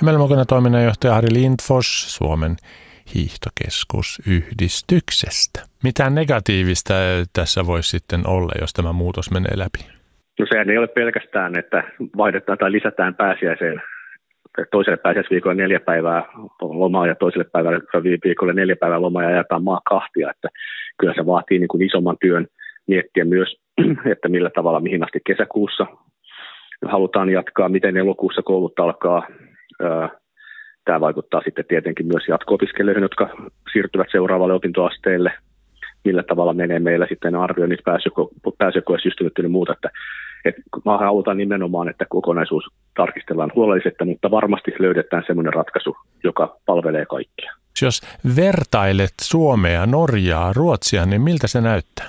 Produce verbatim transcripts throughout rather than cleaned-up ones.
Meillä on mukana toiminnanjohtaja Harri Lindfors Suomen hiihtokeskusyhdistyksestä. Mitä negatiivista tässä voisi sitten olla, jos tämä muutos menee läpi? No sehän ei ole pelkästään, että vaihdetaan tai lisätään pääsiäiseen toiselle pääsiäisviikolle neljä päivää lomaa ja toiselle päivälle viikolle neljä päivää lomaa ja ajetaan maa kahtia. Että kyllä se vaatii niin kuin isomman työn miettiä myös, että millä tavalla mihin asti kesäkuussa halutaan jatkaa, miten elokuussa koulut alkaa. Tämä vaikuttaa sitten tietenkin myös jatko-opiskelijoihin, jotka siirtyvät seuraavalle opintoasteelle. Millä tavalla menee meillä sitten arvioinnit, pääsykoesysteemit ja muuta. Että, että halutaan nimenomaan, että kokonaisuus tarkistellaan huolellisesti, mutta varmasti löydetään sellainen ratkaisu, joka palvelee kaikkia. Jos vertailet Suomea, Norjaa, Ruotsia, niin miltä se näyttää?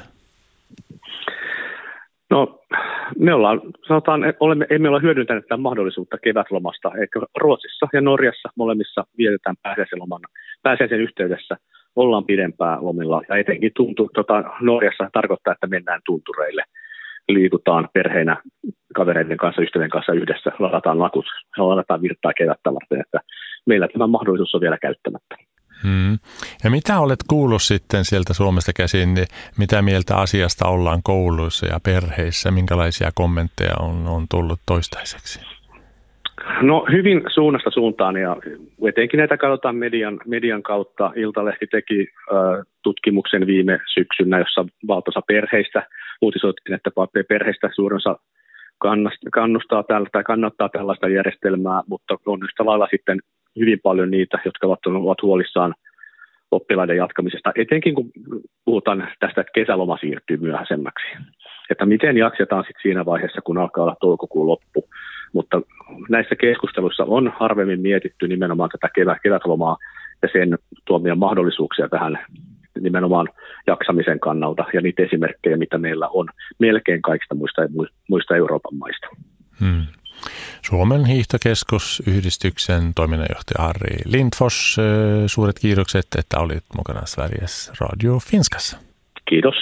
No, me ollaan, sanotaan, olemme, emme ole hyödyntäneet tätä mahdollisuutta kevätlomasta. Eikä Ruotsissa ja Norjassa molemmissa vietetään pääsiäisen lomana. Pääsiäisen yhteydessä ollaan pidempää lomilla ja etenkin tuntu, tota, Norjassa tarkoittaa, että mennään tuntureille. Liikutaan perheinä, kavereiden kanssa, ystävien kanssa yhdessä, ladataan lakut, ladataan virtaa kevättä varten, että meillä tämä mahdollisuus on vielä käyttämättä. Hmm. Ja mitä olet kuullut sitten sieltä Suomesta käsin, niin mitä mieltä asiasta ollaan kouluissa ja perheissä, minkälaisia kommentteja on, on tullut toistaiseksi? No hyvin suunnasta suuntaan ja etenkin näitä katsotaan median, median kautta. Iltalehti teki äh, tutkimuksen viime syksynä, jossa valtaosa perheistä uutisoitiin, että perheistä suurin osa kannustaa tällä, tai kannattaa tällaista järjestelmää, mutta on yhtä lailla sitten hyvin paljon niitä, jotka ovat, ovat huolissaan oppilaiden jatkamisesta, etenkin kun puhutaan tästä, että kesäloma siirtyy myöhäisemmäksi. Että miten jaksetaan sitten siinä vaiheessa, kun alkaa olla toukokuun loppu. Mutta näissä keskusteluissa on harvemmin mietitty nimenomaan tätä kevät, kevätlomaa ja sen tuomia mahdollisuuksia tähän nimenomaan jaksamisen kannalta ja niitä esimerkkejä, mitä meillä on melkein kaikista muista, muista Euroopan maista. Hmm. Suomen hiihtokeskusyhdistyksen toiminnanjohtaja Harri Lindfors, suuret kiitokset, että olit mukana Sveriges Radio Finskassa. Kiitos.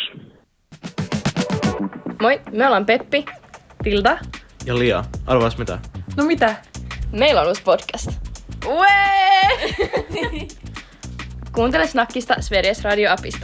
Moi, me ollaan Peppi, Tilda ja Lia. Arvaas mitä? No mitä? Meillä on uusi podcast. Uee! Kuuntele Snackista Sveriges Radio-appista.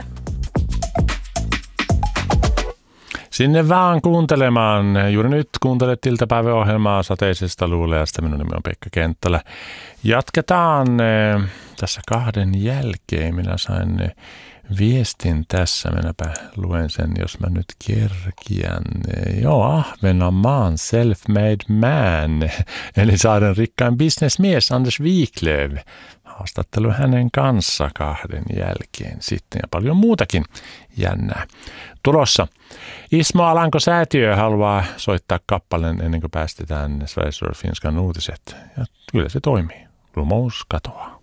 Sinne vaan kuuntelemaan. Juuri nyt kuuntelet iltapäiväohjelmaa Sateisesta luulajasta. Minun nimi on Pekka Kenttälä. Jatketaan tässä kahden jälkeen. Minä sain viestin tässä. Minäpä luen sen, jos mä nyt kerkiän. Joo, Ahvenanmaan self-made man. Eli saaren rikkain bisnesmies Anders Wiklöf. Haastattelu hänen kanssa kahden jälkeen sitten ja paljon muutakin jännää tulossa. Ismo Alanko-säätiö haluaa soittaa kappaleen ennen kuin päästetään Sveriges Radio Finskan uutiset. Ja kyllä se toimii. Lumous katoaa.